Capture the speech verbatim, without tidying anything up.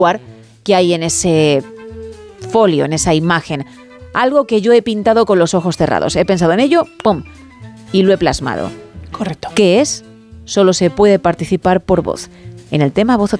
que hay en ese folio, en esa imagen. Algo que yo he pintado con los ojos cerrados. He pensado en ello, ¡pum!, y lo he plasmado. Correcto. ¿Qué es? Solo se puede participar por voz. En el tema Voz O T